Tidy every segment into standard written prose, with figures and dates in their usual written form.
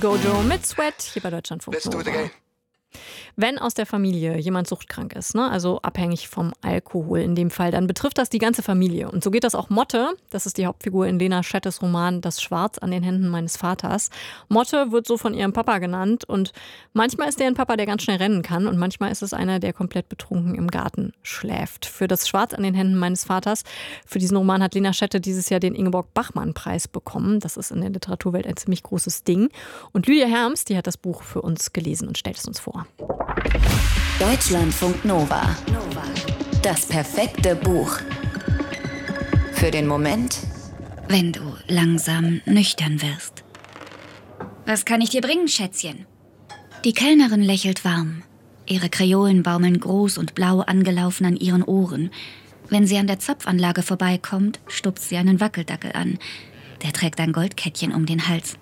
Gojo mit Sweat hier bei Deutschlandfunk Nova. Wenn aus der Familie jemand suchtkrank ist, ne, also abhängig vom Alkohol in dem Fall, dann betrifft das die ganze Familie. Und so geht das auch Motte, das ist die Hauptfigur in Lena Schettes Roman Das Schwarz an den Händen meines Vaters. Motte wird so von ihrem Papa genannt und manchmal ist der ein Papa, der ganz schnell rennen kann und manchmal ist es einer, der komplett betrunken im Garten schläft. Für Das Schwarz an den Händen meines Vaters, für diesen Roman hat Lena Schette dieses Jahr den Ingeborg-Bachmann-Preis bekommen. Das ist in der Literaturwelt ein ziemlich großes Ding. Und Lydia Herms, die hat das Buch für uns gelesen und stellt es uns vor. Deutschlandfunk Nova. Das perfekte Buch. Für den Moment, wenn du langsam nüchtern wirst. Was kann ich dir bringen, Schätzchen? Die Kellnerin lächelt warm. Ihre Kreolen baumeln groß und blau angelaufen an ihren Ohren. Wenn sie an der Zapfanlage vorbeikommt, stupst sie einen Wackeldackel an. Der trägt ein Goldkettchen um den Hals.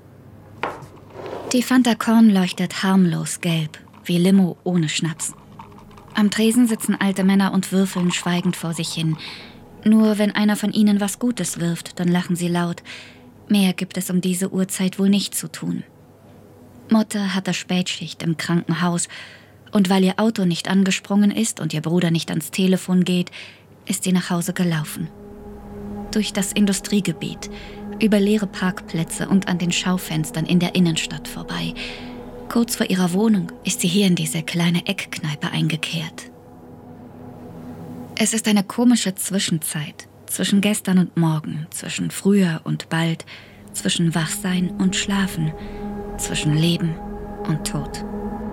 Die Fanta Korn leuchtet harmlos gelb, wie Limo ohne Schnaps. Am Tresen sitzen alte Männer und würfeln schweigend vor sich hin. Nur wenn einer von ihnen was Gutes wirft, dann lachen sie laut. Mehr gibt es um diese Uhrzeit wohl nicht zu tun. Motte hatte Spätschicht im Krankenhaus. Und weil ihr Auto nicht angesprungen ist und ihr Bruder nicht ans Telefon geht, ist sie nach Hause gelaufen. Durch das Industriegebiet, über leere Parkplätze und an den Schaufenstern in der Innenstadt vorbei. Kurz vor ihrer Wohnung ist sie hier in diese kleine Eckkneipe eingekehrt. Es ist eine komische Zwischenzeit, zwischen gestern und morgen, zwischen früher und bald, zwischen Wachsein und Schlafen, zwischen Leben und Tod.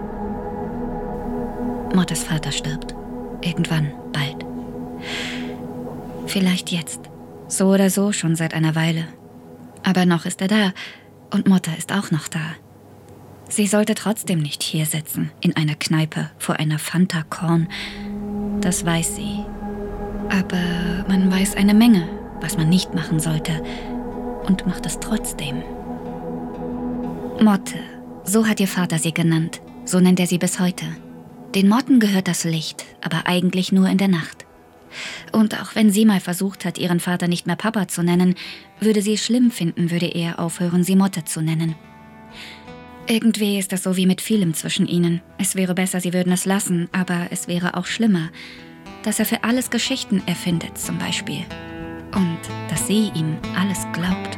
Mottes Vater stirbt. Irgendwann, bald. Vielleicht jetzt. So oder so schon seit einer Weile. Aber noch ist er da und Motte ist auch noch da. Sie sollte trotzdem nicht hier sitzen, in einer Kneipe, vor einer Fanta Korn. Das weiß sie. Aber man weiß eine Menge, was man nicht machen sollte. Und macht es trotzdem. Motte, so hat ihr Vater sie genannt. So nennt er sie bis heute. Den Motten gehört das Licht, aber eigentlich nur in der Nacht. Und auch wenn sie mal versucht hat, ihren Vater nicht mehr Papa zu nennen, würde sie es schlimm finden, würde er aufhören, sie Motte zu nennen. Irgendwie ist das so wie mit vielem zwischen ihnen. Es wäre besser, sie würden es lassen, aber es wäre auch schlimmer, dass er für alles Geschichten erfindet, zum Beispiel. Und dass sie ihm alles glaubt.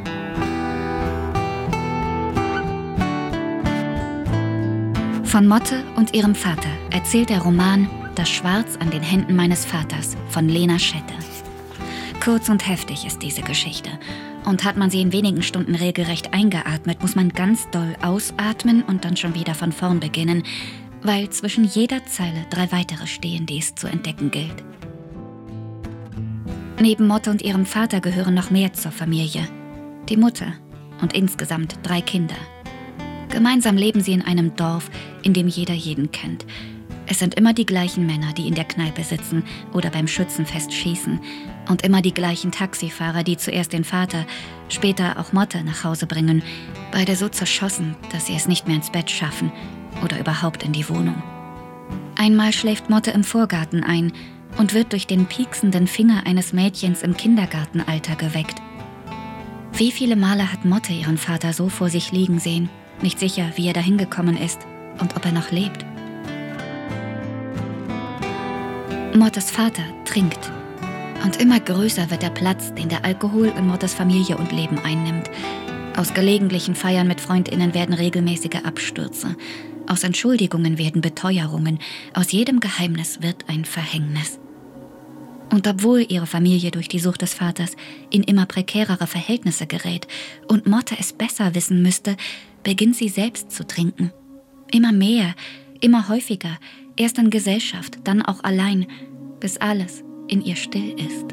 Von Motte und ihrem Vater erzählt der Roman Das Schwarz an den Händen meines Vaters von Lena Schette. Kurz und heftig ist diese Geschichte. Und hat man sie in wenigen Stunden regelrecht eingeatmet, muss man ganz doll ausatmen und dann schon wieder von vorn beginnen, weil zwischen jeder Zeile 3 weitere stehen, die es zu entdecken gilt. Neben Motte und ihrem Vater gehören noch mehr zur Familie. Die Mutter und insgesamt 3 Kinder. Gemeinsam leben sie in einem Dorf, in dem jeder jeden kennt. Es sind immer die gleichen Männer, die in der Kneipe sitzen oder beim Schützenfest schießen. Und immer die gleichen Taxifahrer, die zuerst den Vater, später auch Motte nach Hause bringen. Beide so zerschossen, dass sie es nicht mehr ins Bett schaffen oder überhaupt in die Wohnung. Einmal schläft Motte im Vorgarten ein und wird durch den pieksenden Finger eines Mädchens im Kindergartenalter geweckt. Wie viele Male hat Motte ihren Vater so vor sich liegen sehen, nicht sicher, wie er dahin gekommen ist und ob er noch lebt. Mottes Vater trinkt. Und immer größer wird der Platz, den der Alkohol in Mottes Familie und Leben einnimmt. Aus gelegentlichen Feiern mit FreundInnen werden regelmäßige Abstürze. Aus Entschuldigungen werden Beteuerungen. Aus jedem Geheimnis wird ein Verhängnis. Und obwohl ihre Familie durch die Sucht des Vaters in immer prekärere Verhältnisse gerät und Motte es besser wissen müsste, beginnt sie selbst zu trinken. Immer mehr, immer häufiger, erst in Gesellschaft, dann auch allein, bis alles in ihr still ist.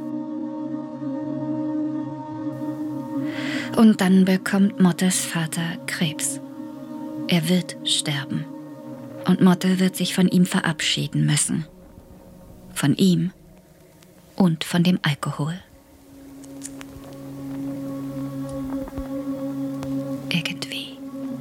Und dann bekommt Mottes Vater Krebs. Er wird sterben. Und Motte wird sich von ihm verabschieden müssen. Von ihm und von dem Alkohol. Irgendwie.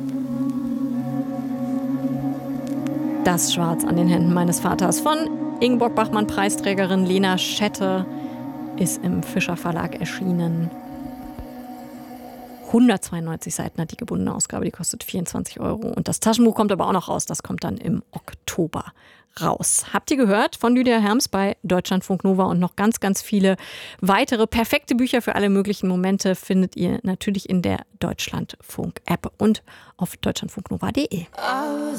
Das Schwarz an den Händen meines Vaters von Ingeborg-Bachmann-Preisträgerin Lena Schette ist im Fischer Verlag erschienen. 192 Seiten hat die gebundene Ausgabe, die kostet 24 €. Und das Taschenbuch kommt aber auch noch raus, das kommt dann im Oktober raus. Habt ihr gehört von Lydia Herms bei Deutschlandfunk Nova, und noch ganz, ganz viele weitere perfekte Bücher für alle möglichen Momente findet ihr natürlich in der Deutschlandfunk-App und auf deutschlandfunknova.de.